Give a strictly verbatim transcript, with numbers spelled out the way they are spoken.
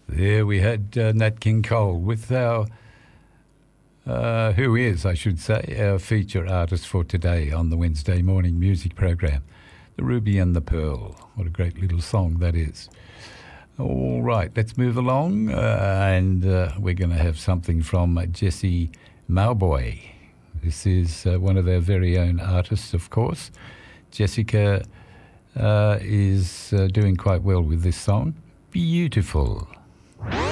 There we had uh, Nat King Cole with our, uh, who is, I should say, our feature artist for today on the Wednesday morning music program, The Ruby and the Pearl. What a great little song that is. All right, let's move along, uh, and uh, we're going to have something from uh, Jessie Mauboy. This is uh, one of our very own artists, of course. Jessica uh, is uh, doing quite well with this song. Beautiful.